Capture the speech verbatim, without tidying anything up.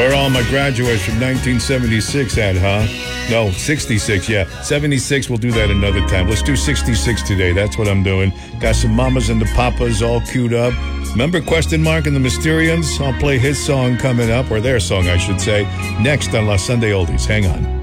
Where all my graduates from nineteen seventy-six at, huh? No, sixty-six, yeah. seventy-six, we'll do that another time. Let's do sixty-six today. That's what I'm doing. Got some mamas and the papas all queued up. Remember Question Mark and the Mysterians? I'll play his song coming up, or their song, I should say, next on La Sunday Oldies. Hang on.